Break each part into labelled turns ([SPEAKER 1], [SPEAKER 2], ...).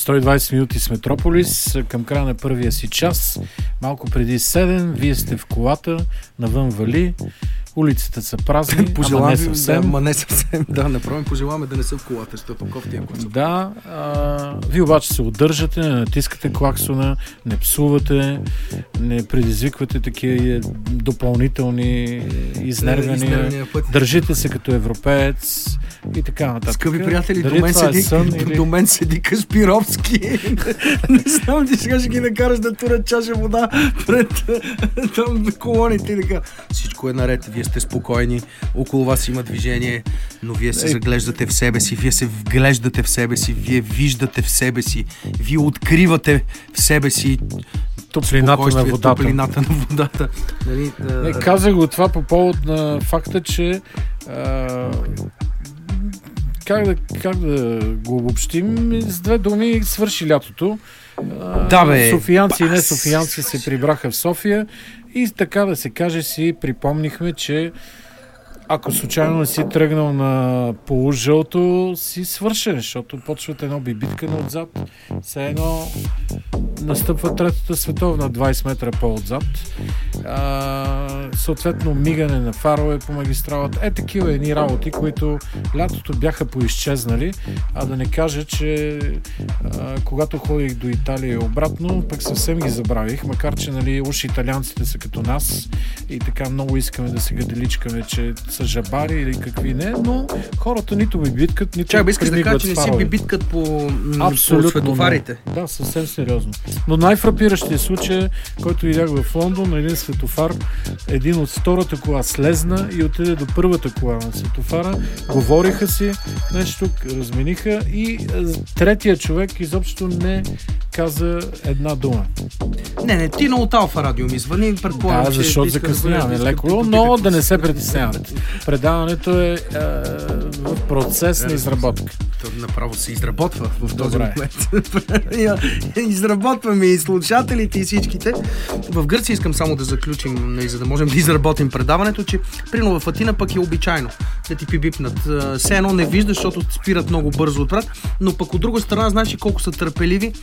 [SPEAKER 1] 120 минути с Метрополис към края на първия си час. Малко преди 7, вие сте в колата, навън вали, улиците са празни, ама не съвсем.
[SPEAKER 2] Не съвсем, да, направим пожелаваме да не са в колата, защото кофти е класо.
[SPEAKER 1] Да, вие обаче се удържате, не натискате клаксона, не псувате, не предизвиквате такива допълнителни изнервяния, държите се като европеец и така нататък.
[SPEAKER 2] Скъпи приятели, до мен седи Каспировски. Не знам, ти сега ще ги накараш да турят чаша вода пред там колоните и така. Всичко е наред, вие сте спокойни, около вас има движение, но вие се заглеждате в себе си, вие се вглеждате в себе си, вие виждате в себе си, вие откривате в себе си
[SPEAKER 1] топлината на
[SPEAKER 2] водата. Нали,
[SPEAKER 1] казах го това по повод на факта, че как да го обобщим, с две думи свърши лятото. Софиянци и не софиянци се прибраха в София и така да се каже си припомнихме, че ако случайно не си тръгнал на полужълто, си свършен, защото почват едно бибиткане отзад. Все едно настъпва Третата световна 20 метра по-отзад. Съответно мигане на фарове по магистралата. Такива едни работи, които лятото бяха поизчезнали, а да не кажа, че когато ходих до Италия и обратно, пък съвсем ги забравих, макар че нали, уж италианците са като нас и така много искаме да се гаделичкаме, че са жабари или какви не, но хората нито бибиткат, нито
[SPEAKER 2] примигват фарове. Искаш да кажа, че не си бибиткат по светофарите?
[SPEAKER 1] Да, съвсем сериозно. Но най-фрапиращия случай, който видях в Лондон, на един светофар, един от втората кола слезна и отиде до първата кола на светофара, говориха си нещо, размениха и третия човек изобщо не каза една дума.
[SPEAKER 2] Не, ти на от Алфа Радио ми звъни, предполагам,
[SPEAKER 1] да, защото закъсняваме леко, но да не се притесняват. Предаването е в процес на изработка.
[SPEAKER 2] То направо се изработва в този момент. Изработваме и слушателите и всичките. В Гърция искам само да заключим, за да можем да изработим предаването, че прино в Атина пък е обичайно да ти пибипнат. Все едно не виждаш, защото спират много бързо отврат, но пък от друга страна знаеш колко са търпеливи.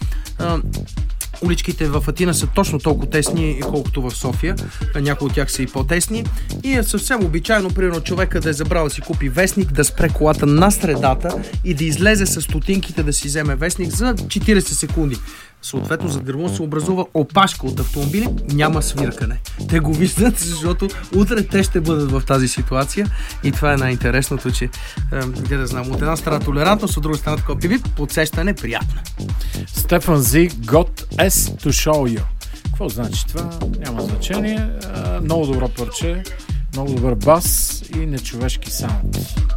[SPEAKER 2] Уличките в Атина са точно толкова тесни, колкото в София. Някои от тях са и по-тесни. И е съвсем обичайно, примерно, човека да е забрал да си купи вестник, да спре колата на средата и да излезе с стотинките да си вземе вестник за 40 секунди. Съответно, зад гърба се образува опашка от автомобили, няма свиркане. Те го виждат, защото утре те ще бъдат в тази ситуация и това е най-интересното, че да знам, от една страна толерантност, от друга страна такова пибип, подсещане приятно.
[SPEAKER 1] Стефан Зи got S to show you. Какво значи това? Няма значение. Много добро парче, много добър бас и нечовешки саунд.